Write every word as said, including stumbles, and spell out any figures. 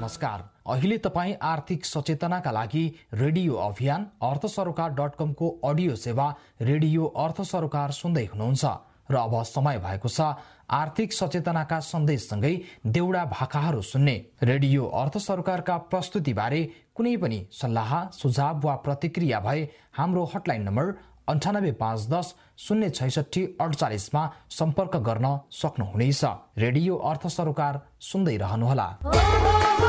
नमस्कार। अहिले तपाईँ आर्थिक सचेतनाका लागि रेडियो अभियान अर्थ सरोकार डट कमको अडियो सेवा रेडियो अर्थ सरोकार सुन्दै हुनुहुन्छ र अब समय भएको छ आर्थिक सचेतनाका सन्देशसँगै देउडा भाकाहरू सुन्ने। रेडियो अर्थ सरोकारका प्रस्तुतिबारे कुनै पनि सल्लाह सुझाव वा प्रतिक्रिया भए हाम्रो हटलाइन नम्बर अन्ठानब्बे पाँच दस शून्य छैसठी अडचालिसमा सम्पर्क गर्न सक्नुहुनेछ। रेडियो अर्थ सरोकार सुन्दै रहनुहोला।